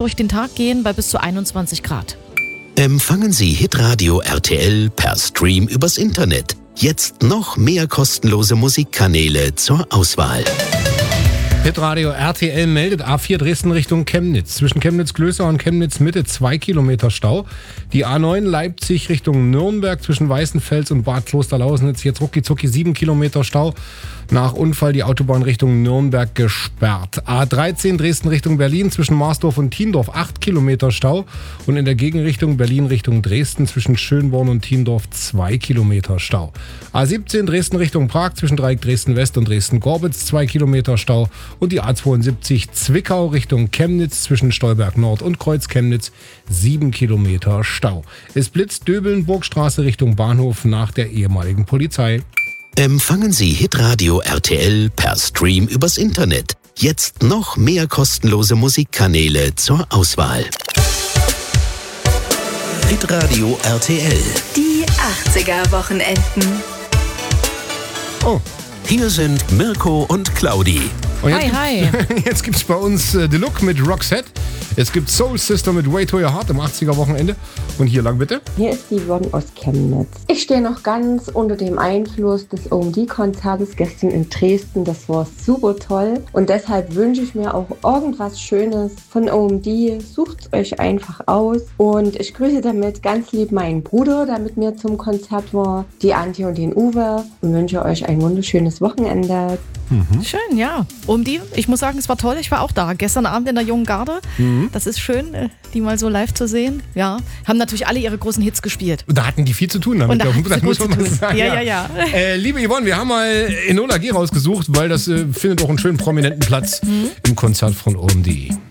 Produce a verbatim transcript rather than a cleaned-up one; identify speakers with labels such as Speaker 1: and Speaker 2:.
Speaker 1: durch den Tag gehen bei bis zu einundzwanzig Grad.
Speaker 2: Empfangen Sie Hitradio R T L per Stream übers Internet. Jetzt noch mehr kostenlose Musikkanäle zur Auswahl.
Speaker 3: Hitradio R T L meldet A vier Dresden Richtung Chemnitz. Zwischen Chemnitz-Glößau und Chemnitz-Mitte zwei Kilometer Stau. Die A neun Leipzig Richtung Nürnberg zwischen Weißenfels und Bad Klosterlausnitz. Jetzt rucki zucki sieben Kilometer Stau. Nach Unfall die Autobahn Richtung Nürnberg gesperrt. A dreizehn Dresden Richtung Berlin zwischen Marsdorf und Thiendorf acht Kilometer Stau. Und in der Gegenrichtung Berlin Richtung Dresden zwischen Schönborn und Thiendorf zwei Kilometer Stau. A siebzehn Dresden Richtung Prag zwischen Dreieck Dresden West und Dresden-Gorbitz zwei Kilometer Stau. Und die A zweiundsiebzig Zwickau Richtung Chemnitz zwischen Stolberg Nord und Kreuz Chemnitz sieben Kilometer Stau. Es blitzt Döbeln Burgstraße Richtung Bahnhof nach der ehemaligen Polizei.
Speaker 2: Empfangen Sie Hitradio R T L per Stream übers Internet. Jetzt noch mehr kostenlose Musikkanäle zur Auswahl. Hitradio R T L.
Speaker 4: Die achtziger-Wochenenden.
Speaker 3: Oh.
Speaker 2: Hier sind Mirko und Claudi.
Speaker 3: Und jetzt
Speaker 1: Hi,
Speaker 3: gibt's,
Speaker 1: hi.
Speaker 3: Jetzt gibt's bei uns äh, The Look mit Roxette. Es gibt Soul Sister mit Way to Your Heart im achtziger-Wochenende. Und hier lang bitte.
Speaker 5: Hier ist die Yvonne aus Chemnitz. Ich stehe noch ganz unter dem Einfluss des O M D-Konzertes gestern in Dresden. Das war super toll. Und deshalb wünsche ich mir auch irgendwas Schönes von O M D. Sucht euch einfach aus. Und ich grüße damit ganz lieb meinen Bruder, der mit mir zum Konzert war, die Antje und den Uwe. Und wünsche euch ein wunderschönes Wochenende.
Speaker 1: Mhm. Schön, ja. Um die, ich muss sagen, es war toll. Ich war auch da. Gestern Abend in der Jungen Garde. Mhm. Das ist schön, die mal so live zu sehen. Ja. Haben natürlich alle ihre großen Hits gespielt.
Speaker 3: Da hatten die viel zu tun damit.
Speaker 1: Und da
Speaker 3: das muss man mal sagen.
Speaker 1: Ja, ja, ja. ja.
Speaker 3: Äh, liebe Yvonne, wir haben mal Enola Gay rausgesucht, weil das äh, findet auch einen schönen prominenten Platz mhm. im Konzert von O M D.